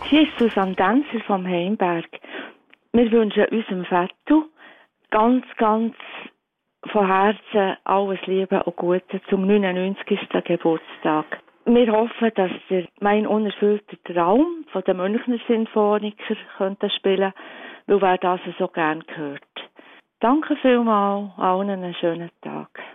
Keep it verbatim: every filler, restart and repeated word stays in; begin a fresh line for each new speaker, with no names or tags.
Hier ist Susanne Denzer vom Heimberg. Wir wünschen unserem Vettel ganz, ganz von Herzen alles Liebe und Gute zum neunundneunzigsten Geburtstag. Wir hoffen, dass ihr mein unerfüllter Traum von den Münchner Sinfoniker könnte spielen, weil wer das so gern hört. Danke vielmals, allen einen schönen Tag.